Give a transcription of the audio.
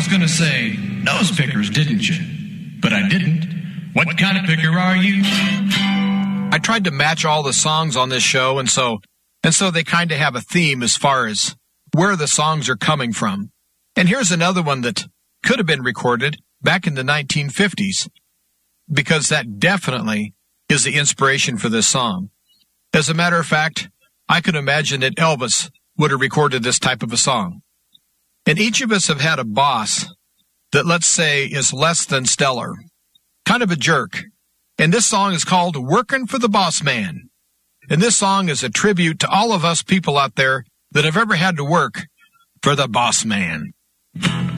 was going to say, nose pickers, didn't you? But I didn't. What kind of picker are you? I tried to match all the songs on this show, and so they kind of have a theme as far as where the songs are coming from. And here's another one that could have been recorded back in the 1950s, because that definitely is the inspiration for this song. As a matter of fact, I could imagine that Elvis would have recorded this type of a song. And each of us have had a boss that, let's say, is less than stellar, kind of a jerk. And this song is called Workin' for the Boss Man. And this song is a tribute to all of us people out there that have ever had to work for the boss man.